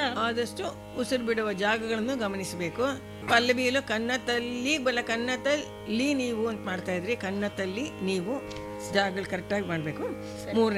ಆದಷ್ಟು ಉಸಿರು ಬಿಡುವ ಜಾಗಗಳನ್ನು ಗಮನಿಸಬೇಕು. ಪಲ್ಲವಿಯಲ್ಲೂ ಕನ್ನತಲ್ಲಿ ಬಲ ಕನ್ನತಲ್ಲಿ ನೀವು ಅಂತ ಮಾಡ್ತಾ ಇದ್ರಿ, ಕನ್ನತಲ್ಲಿ ನೀವು ಜಾಗಗಳು ಕರೆಕ್ಟಾಗಿ ಮಾಡಬೇಕು. ಮೂರನೇ